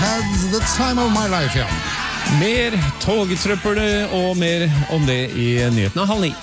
had the time of my life, ja. Mer togtrøppel og mer om det i nyhetene 8:30.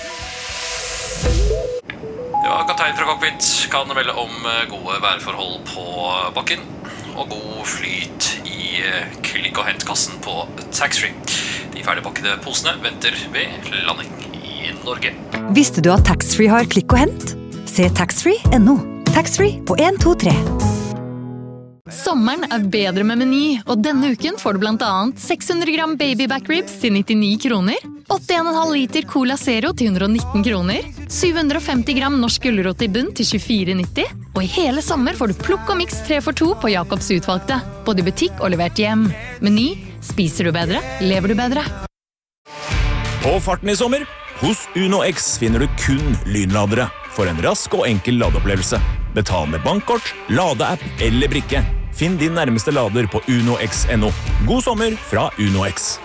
Ja, kaptein fra Cockpit kan melde om gode værforhold på bakken og god flyt i klikk- og hentkassen på taxfree. De ferdigpakkede posene venter ved landing i Norge. Visste du at taxfree har klikk og hent? Se taxfree.no. Taxfree på 1, 2, 3. Sommeren bedre med Meny, og denne uken får du blant annet 600 gram baby back ribs til 99 kroner, 8,5 liter Cola Zero til 119 kroner, 750 gram norsk gulrot i bunn til 24,90, og i hele sommer får du plukk og mix 3 for 2 på Jacobs utvalgte, både i butikk og levert hjem. Meny, spiser du bedre, lever du bedre. På farten i sommer, hos UnoX finner du kun lynladere for en rask og enkel ladeopplevelse. Betal med bankkort, ladeapp eller brikke. Finn din nærmeste lader på unox.no. God sommer fra UnoX.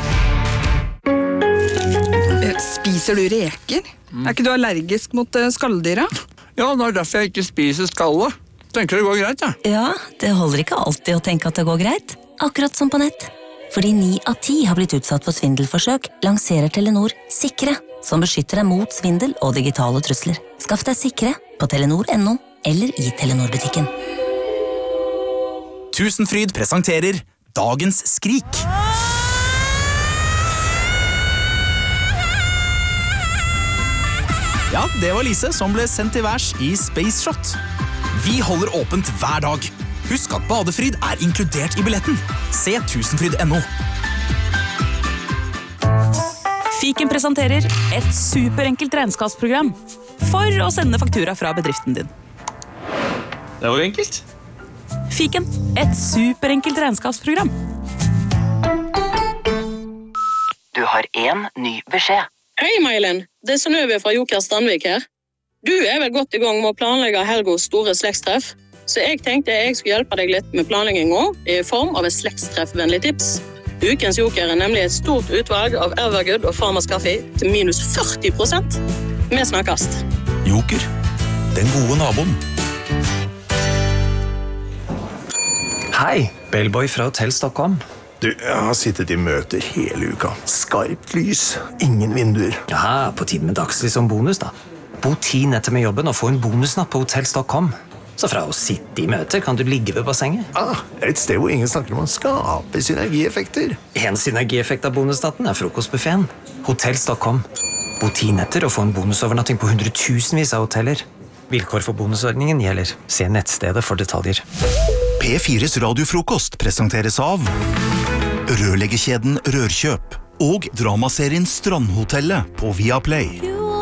Spiser du reker? Ikke du allergisk mot skalldyra? Ja, det derfor jeg ikke spiser skallet. Tenker det går greit, ja. Ja, det holder ikke alltid å tenke at det går greit. Akkurat som på nett. Fordi 9 av 10 har blitt utsatt for svindelforsøk, lanserer Telenor Sikre, som beskytter deg mot svindel og digitale trusler. Skaff deg Sikre på telenor.no eller i Telenor-butikken. Tusenfryd presenterer Dagens skrik. Ja, det var Lise som ble sendt til værs i Space Shot. Vi holder åpent hver dag. Husk at badefryd inkludert i billetten. Se tusenfryd.no. Fiken presenterer et superenkelt regnskapsprogram for å sende faktura fra bedriften din. Det var enkelt. Fiken, et superenkelt regnskapsprogram. Du har en ny beskjed. Hei, Mailen. Det Synnøve fra Joker Standvik her. Du vel godt i gang med å planlegge Helgos store slektstreff, så jeg tenkte jeg skulle hjelpe deg litt med planleggingen i form av et slektstreffvennlig tips. Ukens Joker nemlig et stort utvalg av Evergood og Farmers Kaffe til minus 40%. Vi snakkes. Joker, den gode naboen. Hei, Bellboy fra Hotel Stockholm. Du, jeg har sittet i møter hele uka. Skarpt lys, ingen vinduer. Ja, på tiden med dagslys som bonus da. Bo 10 netter med jobben og få en bonusnatt på Hotel Stockholm. Så fra å sitte i møter kan du ligge ved bassenget. Et sted hvor ingen snakker om å skape synergieffekter. En synergieffekt av bonusnatten frokostbuffeten. Hotel Stockholm. Bo 10 netter og få en bonusovernatting på 100.000vis av hoteller. Vilkår for bonusordningen gjelder. Se nettstedet for detaljer. P4s radiofrokost presenteres av rørleggerkjeden Rørkjøp og dramaserien Strandhotellet på Viaplay.